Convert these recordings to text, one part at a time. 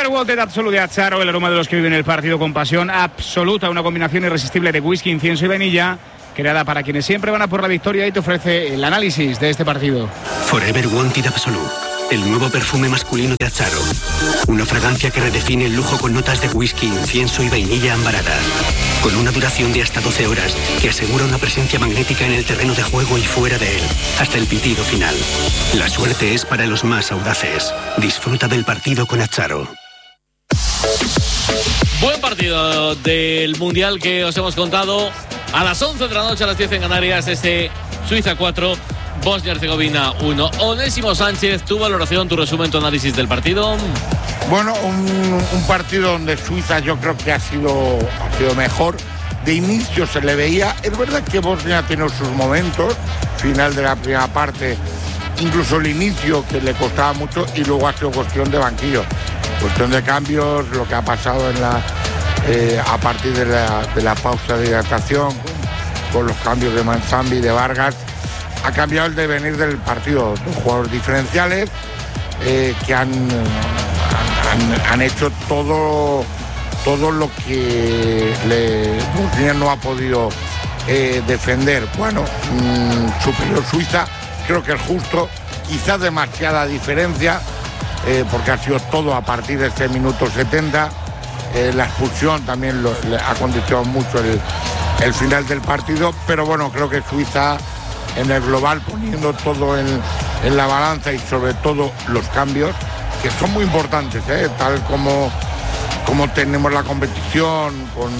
Underworld de Absolut de Acharo, el aroma de los que viven el partido con pasión absoluta, una combinación irresistible de whisky, incienso y vainilla, creada para quienes siempre van a por la victoria, y te ofrece el análisis de este partido. Forever Wanted Absolut, el nuevo perfume masculino de Acharo. Una fragancia que redefine el lujo con notas de whisky, incienso y vainilla ambarada. Con una duración de hasta 12 horas que asegura una presencia magnética en el terreno de juego y fuera de él, hasta el pitido final. La suerte es para los más audaces. Disfruta del partido con Acharo. Buen partido del Mundial que os hemos contado a las 11 de la noche, a las 10 en Canarias. Suiza 4, Bosnia-Herzegovina 1. Onésimo Sánchez, tu valoración, tu resumen, tu análisis del partido. Bueno, un partido donde Suiza yo creo que ha sido mejor. De inicio se le veía. Es verdad que Bosnia tiene sus momentos, final de la primera parte, incluso el inicio que le costaba mucho, y luego ha sido cuestión de banquillo, cuestión de cambios, lo que ha pasado a partir de la pausa de hidratación, con los cambios de Manzambi y de Vargas. Ha cambiado el devenir del partido. Dos jugadores diferenciales que han hecho todo lo que Bosnia no ha podido defender. Bueno, superior Suiza, creo que es justo, quizás demasiada diferencia, porque ha sido todo a partir de este minuto 70. La expulsión también le ha condicionado mucho el final del partido, pero bueno, creo que Suiza en el global, poniendo todo en la balanza, y sobre todo los cambios, que son muy importantes, tal como tenemos la competición con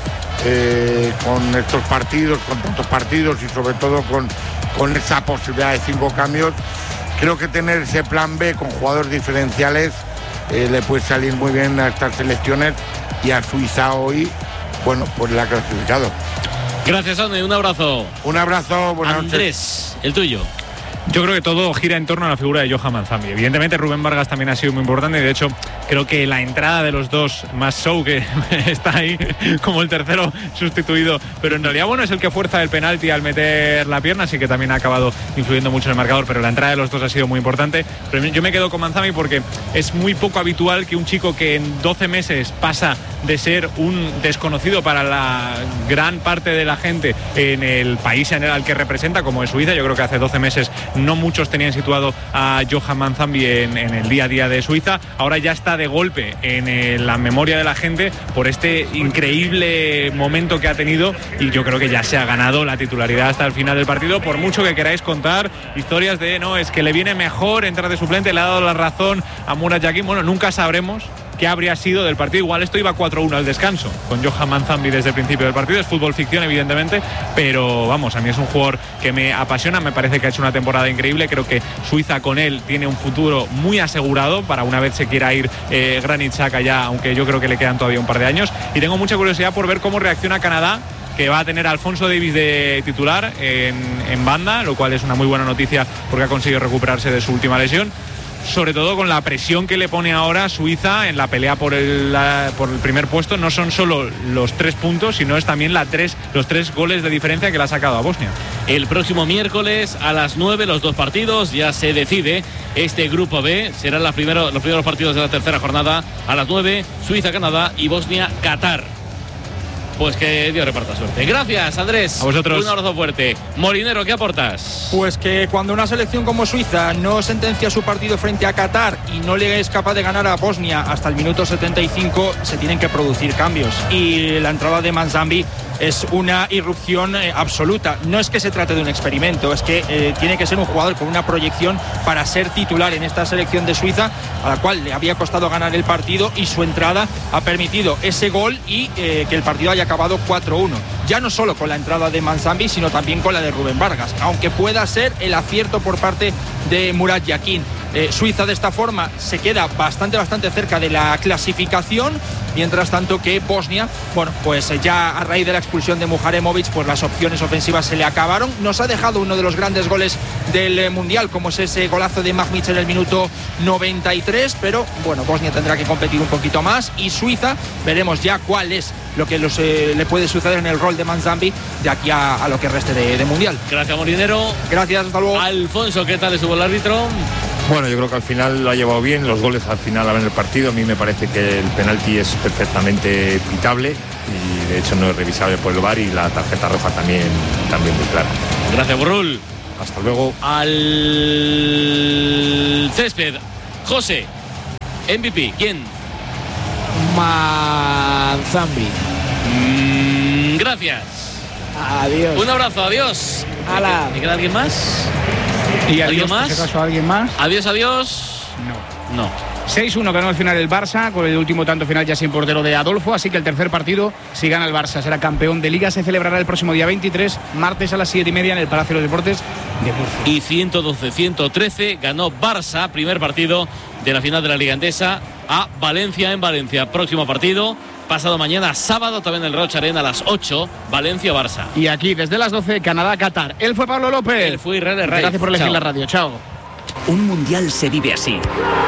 estos partidos, con tantos partidos, y sobre todo con esa posibilidad de 5 cambios. Creo que tener ese plan B con jugadores diferenciales le puede salir muy bien a estas selecciones, y a Suiza hoy, bueno, pues la ha clasificado. Gracias, Andy, un abrazo. Un abrazo, buenas noches. Andrés, el tuyo. Yo creo que todo gira en torno a la figura de Johan Manzambi. Evidentemente Rubén Vargas también ha sido muy importante, y de hecho creo que la entrada de los dos, más Sou, que está ahí como el tercero sustituido, pero en realidad bueno, es el que fuerza el penalti al meter la pierna, así que también ha acabado influyendo mucho en el marcador, pero la entrada de los dos ha sido muy importante. Pero yo me quedo con Manzambi porque es muy poco habitual que un chico que en 12 meses pasa de ser un desconocido para la gran parte de la gente en el país al que representa, como es Suiza. Yo creo que hace 12 meses no muchos tenían situado a Johan Manzambi en el día a día de Suiza. Ahora ya está de golpe en la memoria de la gente por este increíble momento que ha tenido, y yo creo que ya se ha ganado la titularidad hasta el final del partido. Por mucho que queráis contar historias de no, es que le viene mejor entrar de suplente, le ha dado la razón a Murat Yakin, bueno, nunca sabremos qué habría sido del partido. Igual esto iba 4-1 al descanso con Johan Manzambi desde el principio del partido. Es fútbol ficción, evidentemente, pero vamos, a mí es un jugador que me apasiona. Me parece que ha hecho una temporada increíble. Creo que Suiza con él tiene un futuro muy asegurado para una vez se quiera ir Granit Xhaka ya, aunque yo creo que le quedan todavía un par de años, y tengo mucha curiosidad por ver cómo reacciona Canadá, que va a tener a Alfonso Davies de titular en banda, lo cual es una muy buena noticia porque ha conseguido recuperarse de su última lesión, sobre todo con la presión que le pone ahora Suiza en la pelea por el primer puesto. No son solo los 3 puntos, sino es también los 3 goles de diferencia que le ha sacado a Bosnia. El próximo miércoles a las 9, los 2 partidos, ya se decide este grupo B. Serán los primeros partidos de la tercera jornada a las 9, Suiza-Canadá y Bosnia-Qatar. Pues que Dios reparta suerte. Gracias, Andrés. A vosotros. Un abrazo fuerte. Molinero, ¿qué aportas? Pues que cuando una selección como Suiza no sentencia su partido frente a Qatar y no le es capaz de ganar a Bosnia hasta el minuto 75, se tienen que producir cambios. Y la entrada de Manzambi es una irrupción absoluta. No es que se trate de un experimento, es que tiene que ser un jugador con una proyección para ser titular en esta selección de Suiza, a la cual le había costado ganar el partido, y su entrada ha permitido ese gol y que el partido haya acabado 4-1. Ya no solo con la entrada de Manzambi, sino también con la de Rubén Vargas, aunque pueda ser el acierto por parte de Murat Yakin. Suiza de esta forma se queda bastante cerca de la clasificación, mientras tanto que Bosnia, bueno, pues ya a raíz de la expulsión de Muharemovic, pues las opciones ofensivas se le acabaron. Nos ha dejado uno de los grandes goles del Mundial, como es ese golazo de Mahmic en el minuto 93, pero bueno, Bosnia tendrá que competir un poquito más, y Suiza veremos ya cuál es lo que le puede suceder en el rol de Manzambi de aquí a lo que reste de Mundial. Gracias, Molinero. Gracias, hasta luego. Alfonso, ¿qué tal estuvo el árbitro? Bueno, yo creo que al final lo ha llevado bien, los goles al final abren el partido. A mí me parece que el penalti es perfectamente pitable y de hecho no es revisable por el VAR, y la tarjeta roja también muy clara. Gracias, Burrul. Hasta luego. Al césped. José, MVP, ¿quién? Manzambi. Gracias. Adiós. Un abrazo, adiós. Hala. ¿Me queda alguien más? ¿Y ¿Alguien adiós, más? por si acaso, alguien más? Adiós. No. 6-1 ganó al final el Barça, con el último tanto final ya sin portero de Adolfo, así que el tercer partido, si gana el Barça, será campeón de Liga. Se celebrará el próximo día 23, martes a las 7:30 en el Palacio de los Deportes de Murcia. Y 112-113 ganó Barça, primer partido de la final de la Liga Endesa, a Valencia en Valencia. Próximo partido, pasado mañana sábado, también en el Roig Arena a las 8, Valencia-Barça. Y aquí desde las 12, Canadá-Qatar. Él fue Pablo López. Él fue Israel Herrera. Gracias por elegir Chao. la radio. Chao. Un mundial se vive así.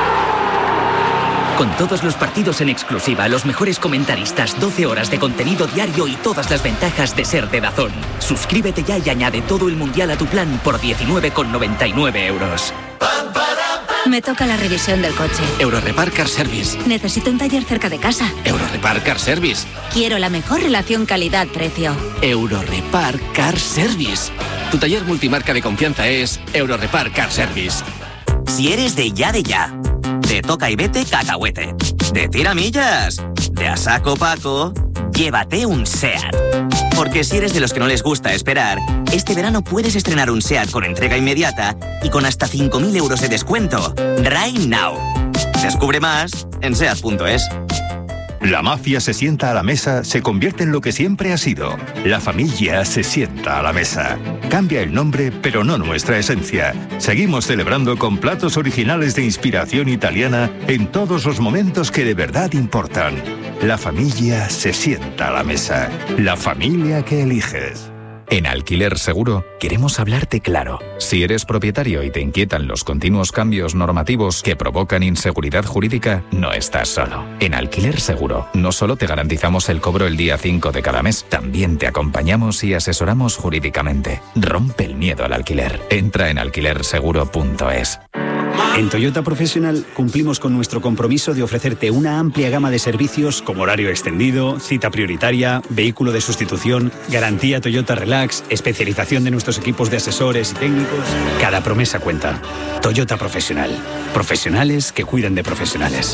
Con todos los partidos en exclusiva, los mejores comentaristas, 12 horas de contenido diario y todas las ventajas de ser de DAZN. Suscríbete ya y añade todo el mundial a tu plan por 19,99 euros. Me toca la revisión del coche. Eurorepar Car Service. Necesito un taller cerca de casa. Eurorepar Car Service. Quiero la mejor relación calidad-precio. Eurorepar Car Service. Tu taller multimarca de confianza es Eurorepar Car Service. Si eres de ya, de toca y vete cacahuete, de tiramillas, de a saco Paco, llévate un SEAT. Porque si eres de los que no les gusta esperar, este verano puedes estrenar un SEAT con entrega inmediata y con hasta 5.000 euros de descuento. Right now. Descubre más en SEAT.es. La mafia se sienta a la mesa, se convierte en lo que siempre ha sido. La familia se sienta a la mesa. Cambia el nombre, pero no nuestra esencia. Seguimos celebrando con platos originales de inspiración italiana en todos los momentos que de verdad importan. La familia se sienta a la mesa. La familia que eliges. En Alquiler Seguro queremos hablarte claro. Si eres propietario y te inquietan los continuos cambios normativos que provocan inseguridad jurídica, no estás solo. En Alquiler Seguro no solo te garantizamos el cobro el día 5 de cada mes, también te acompañamos y asesoramos jurídicamente. Rompe el miedo al alquiler. Entra en alquilerseguro.es. En Toyota Professional cumplimos con nuestro compromiso de ofrecerte una amplia gama de servicios como horario extendido, cita prioritaria, vehículo de sustitución, garantía Toyota Relax, especialización de nuestros equipos de asesores y técnicos. Cada promesa cuenta. Toyota Professional. Profesionales que cuidan de profesionales.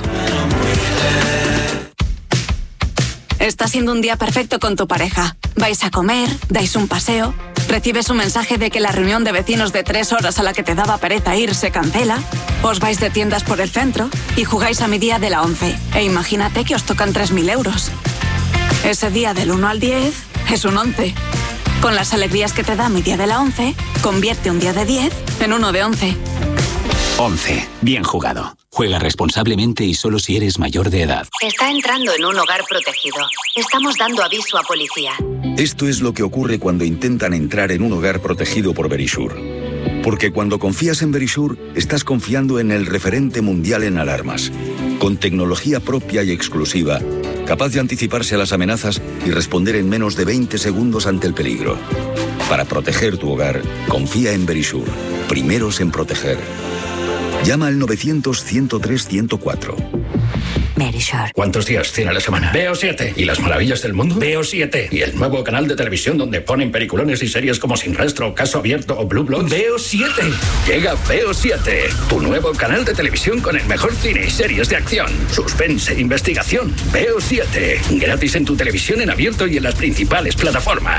Está siendo un día perfecto con tu pareja. Vais a comer, dais un paseo, recibes un mensaje de que la reunión de vecinos de 3 horas a la que te daba pereza ir se cancela, os vais de tiendas por el centro y jugáis a mi día de la 11. E imagínate que os tocan 3.000 euros. Ese día del 1 al 10 es un 11. Con las alegrías que te da mi día de la 11, convierte un día de 10 en uno de 11. 11. Bien jugado. Juega responsablemente y solo si eres mayor de edad. Está entrando en un hogar protegido. Estamos dando aviso a policía. Esto es lo que ocurre cuando intentan entrar en un hogar protegido por Verisure. Porque cuando confías en Verisure, estás confiando en el referente mundial en alarmas. Con tecnología propia y exclusiva, capaz de anticiparse a las amenazas y responder en menos de 20 segundos ante el peligro. Para proteger tu hogar, confía en Verisure. Primeros en proteger. Llama al 900-103-104. Verisure. ¿Cuántos días tiene la semana? Veo 7. ¿Y las maravillas del mundo? Veo 7. ¿Y el nuevo canal de televisión donde ponen peliculones y series como Sin Rastro, Caso Abierto o Blue Bloods? Veo 7. Llega Veo 7. Tu nuevo canal de televisión con el mejor cine y series de acción, suspense e investigación. Veo 7. Gratis en tu televisión en abierto y en las principales plataformas.